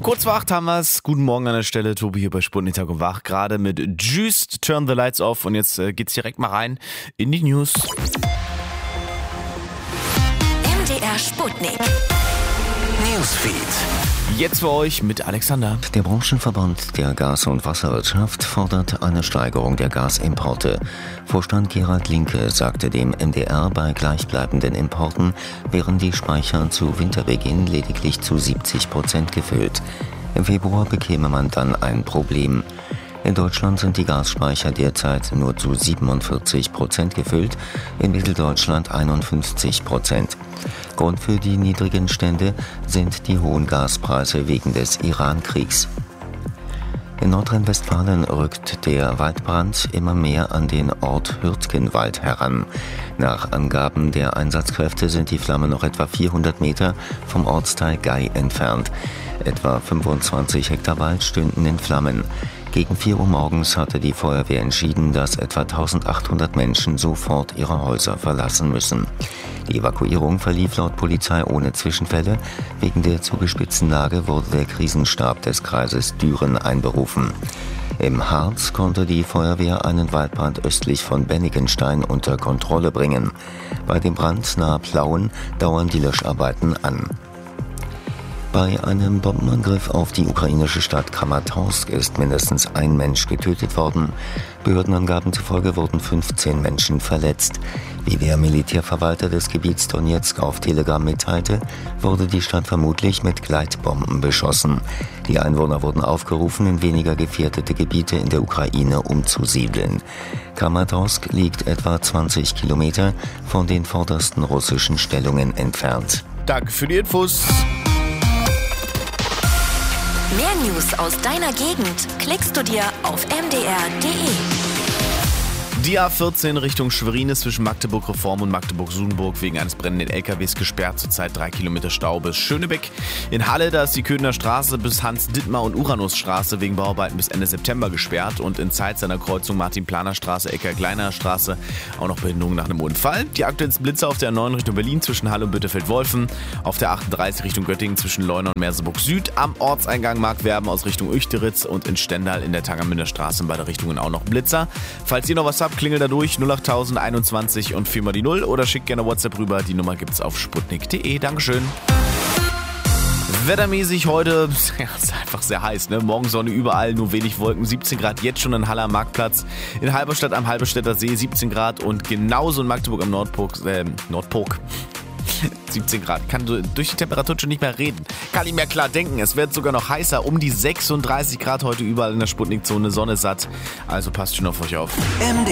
Kurz vor 8 haben wir es. Guten Morgen an der Stelle. Tobi hier bei Sputnik Tag und Wach. Gerade mit Juiced Turn the Lights Off. Und jetzt geht's direkt mal rein in die News. MDR Sputnik Newsfeed. Jetzt für euch mit Alexander. Der Branchenverband der Gas- und Wasserwirtschaft fordert eine Steigerung der Gasimporte. Vorstand Gerald Linke sagte dem MDR, bei gleichbleibenden Importen wären die Speicher zu Winterbeginn lediglich zu 70% gefüllt. Im Februar bekäme man dann ein Problem. In Deutschland sind die Gasspeicher derzeit nur zu 47% gefüllt, in Mitteldeutschland 51%. Grund für die niedrigen Stände sind die hohen Gaspreise wegen des Iran-Kriegs. In Nordrhein-Westfalen rückt der Waldbrand immer mehr an den Ort Hürtgenwald heran. Nach Angaben der Einsatzkräfte sind die Flammen noch etwa 400 Meter vom Ortsteil Gei entfernt. Etwa 25 Hektar Wald stünden in Flammen. Gegen 4 Uhr morgens hatte die Feuerwehr entschieden, dass etwa 1800 Menschen sofort ihre Häuser verlassen müssen. Die Evakuierung verlief laut Polizei ohne Zwischenfälle. Wegen der zugespitzten Lage wurde der Krisenstab des Kreises Düren einberufen. Im Harz konnte die Feuerwehr einen Waldbrand östlich von Bennigenstein unter Kontrolle bringen. Bei dem Brand nahe Plauen dauern die Löscharbeiten an. Bei einem Bombenangriff auf die ukrainische Stadt Kramatorsk ist mindestens ein Mensch getötet worden. Behördenangaben zufolge wurden 15 Menschen verletzt. Wie der Militärverwalter des Gebiets Donetsk auf Telegram mitteilte, wurde die Stadt vermutlich mit Gleitbomben beschossen. Die Einwohner wurden aufgerufen, in weniger gefährdete Gebiete in der Ukraine umzusiedeln. Kramatorsk liegt etwa 20 Kilometer von den vordersten russischen Stellungen entfernt. Danke für die Infos. Mehr News aus deiner Gegend klickst du dir auf mdr.de. Die A14 Richtung Schwerin ist zwischen Magdeburg-Reform und Magdeburg-Sudenburg wegen eines brennenden LKWs gesperrt. Zurzeit 3 Kilometer Stau bis Schönebeck. In Halle, da ist die Köthener Straße bis Hans-Dittmar- und Uranusstraße wegen Bauarbeiten bis Ende September gesperrt. Und in Zeitz an der Kreuzung Martin-Planer-Straße, Ecker-Gleiner-Straße auch noch Behinderungen nach einem Unfall. Die aktuellen Blitzer auf der 9 Richtung Berlin zwischen Halle und Bütterfeld-Wolfen. Auf der 38 Richtung Göttingen zwischen Leuna und Merseburg Süd. Am Ortseingang Markwerben aus Richtung Uechteritz und in Stendal in der Tangermünder Straße in beide Richtungen auch noch Blitzer. Falls ihr noch was habt, klingelt da durch 08000 21 und 4 mal die 0 oder schickt gerne WhatsApp rüber. Die Nummer gibt's auf sputnik.de. Dankeschön. Wettermäßig heute, ja, ist einfach sehr heiß, ne? Morgen Sonne überall, nur wenig Wolken, 17 Grad jetzt schon in Halle am Marktplatz, in Halberstadt am Halberstädter See 17 Grad und genauso in Magdeburg am Nordburg 17 Grad. Kann durch die Temperatur schon nicht mehr reden. Kann nicht mehr klar denken. Es wird sogar noch heißer. Um die 36 Grad heute überall in der Sputnik-Zone. Sonne satt. Also passt schon auf euch auf.